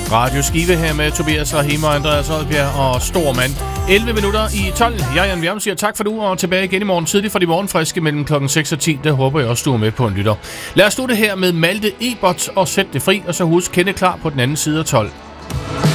Radio Skive her med Tobias Rahim og Andreas Oddbjerg og Stormand. 11 minutter i 12. Jeg, Jan Bjerg, siger tak for du, og tilbage igen i morgen tidligt for de morgenfriske mellem klokken 6 og 10. Der håber jeg også, du er med på en lytter. Lad os slutte her med Malte Ebert og Sæt det fri, og så husk, kende klar på den anden side af 12.